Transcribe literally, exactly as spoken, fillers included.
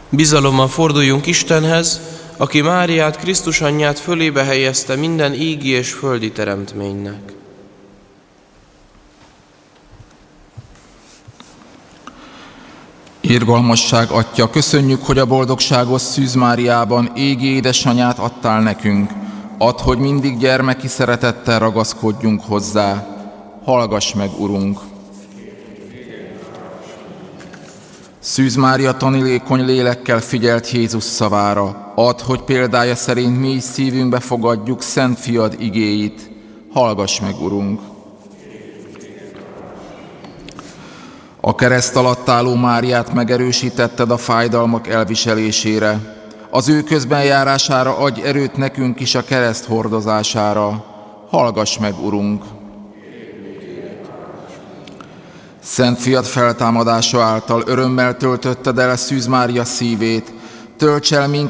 Bizalommal forduljunk Istenhez, aki Máriát, Krisztus anyját fölébe helyezte minden égi és földi teremtménynek. Irgalmasság Atya, köszönjük, hogy a boldogságos Szűz Máriában égi édesanyát adtál nekünk. Add, hogy mindig gyermeki szeretettel ragaszkodjunk hozzá. Hallgass meg, Urunk! Szűz Mária tanílékony lélekkel figyelt Jézus szavára. Add, hogy példája szerint mi is szívünkbe fogadjuk Szent Fiad igéit. Hallgass meg, Urunk! A kereszt alatt álló Máriát megerősítetted a fájdalmak elviselésére. Az ő közbenjárására adj erőt nekünk is a kereszt hordozására. Hallgass meg, Urunk! Szent Fiad feltámadása által örömmel töltötted el Szűz Mária szívét. Tölts el minket